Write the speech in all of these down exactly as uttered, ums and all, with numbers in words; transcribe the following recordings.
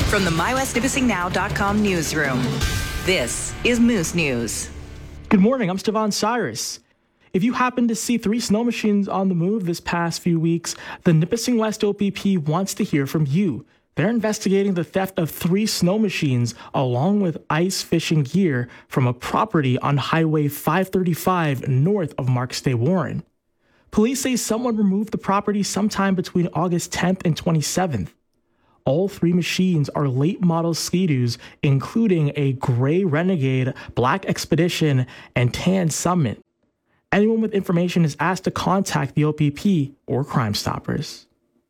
From the my west nipissing now dot com newsroom, this is Moose News. Good morning, I'm Stevan Cyrus. If you happen to see three snow machines on the move this past few weeks, the Nipissing West O P P wants to hear from you. They're investigating the theft of three snow machines along with ice fishing gear from a property on Highway five thirty-five north of Marks Day Warren. Police say someone removed the property sometime between August tenth and twenty-seventh. All three machines are late model Ski-Doos, including a gray Renegade, black Expedition, and tan Summit. Anyone with information is asked to contact the O P P or Crime Stoppers.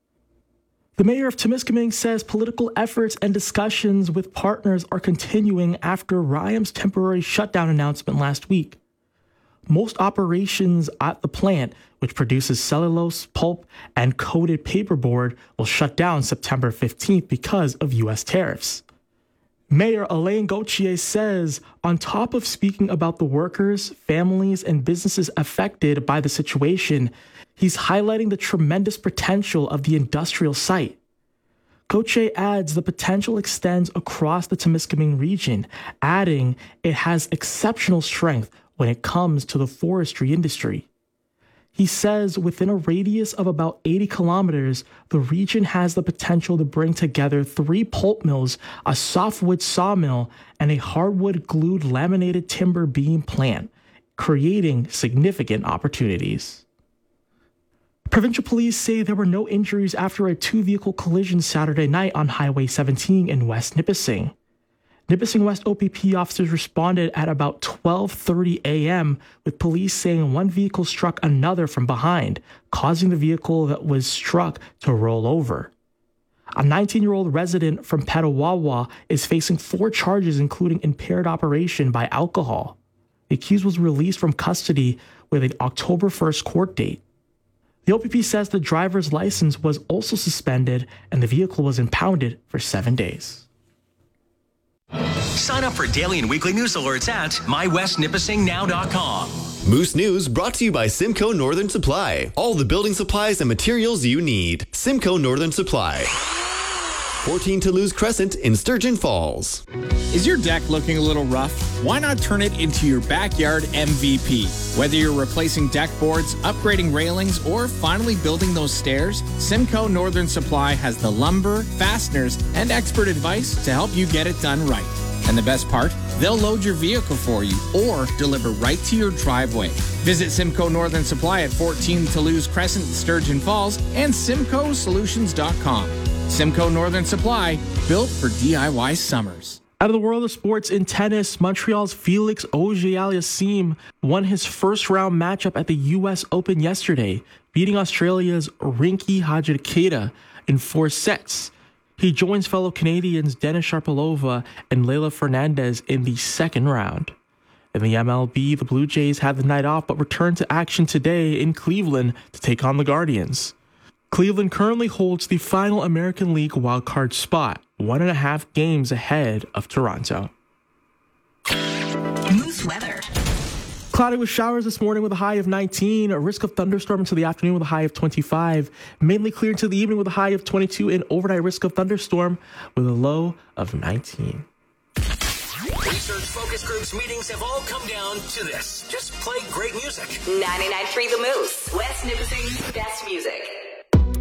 The mayor of Temiskaming says political efforts and discussions with partners are continuing after R I Am's temporary shutdown announcement last week. Most operations at the plant, which produces cellulose, pulp, and coated paperboard, will shut down September fifteenth because of U S tariffs. Mayor Alain Gauthier says, on top of speaking about the workers, families, and businesses affected by the situation, he's highlighting the tremendous potential of the industrial site. Gauthier adds the potential extends across the Temiskaming region, adding it has exceptional strength when it comes to the forestry industry. He says within a radius of about eighty kilometers, the region has the potential to bring together three pulp mills, a softwood sawmill, and a hardwood glued laminated timber beam plant, creating significant opportunities. Provincial police say there were no injuries after a two-vehicle collision Saturday night on Highway seventeen in West Nipissing. Nipissing West O P P officers responded at about twelve thirty a.m. with police saying one vehicle struck another from behind, causing the vehicle that was struck to roll over. A nineteen-year-old resident from Petawawa is facing four charges, including impaired operation by alcohol. The accused was released from custody with an October first court date. The O P P says the driver's license was also suspended and the vehicle was impounded for seven days. Sign up for daily and weekly news alerts at my west nipissing now dot com. Moose News brought to you by Simcoe Northern Supply. All the building supplies and materials you need. Simcoe Northern Supply. fourteen Toulouse Crescent in Sturgeon Falls. Is your deck looking a little rough? Why not turn it into your backyard M V P? Whether you're replacing deck boards, upgrading railings, or finally building those stairs, Simcoe Northern Supply has the lumber, fasteners, and expert advice to help you get it done right. And the best part? They'll load your vehicle for you or deliver right to your driveway. Visit Simcoe Northern Supply at fourteen Toulouse Crescent, Sturgeon Falls, and simcoe solutions dot com. Simcoe Northern Supply, built for D I Y summers. Out of the world of sports, in tennis, Montreal's Felix Auger-Aliassime won his first-round matchup at the U S Open yesterday, beating Australia's Rinky Hijikata in four sets. He joins fellow Canadians Denis Shapovalov and Leylah Fernandez in the second round. In the M L B, the Blue Jays had the night off but returned to action today in Cleveland to take on the Guardians. Cleveland currently holds the final American League wildcard spot, one and a half games ahead of Toronto. Moose weather. Cloudy with showers this morning with a high of nineteen, a risk of thunderstorm until the afternoon with a high of twenty-five, mainly clear until the evening with a high of twenty-two, and overnight risk of thunderstorm with a low of nineteen. Research focus groups meetings have all come down to this. Just play great music. ninety-nine point three The Moose, West Nipissing's best music.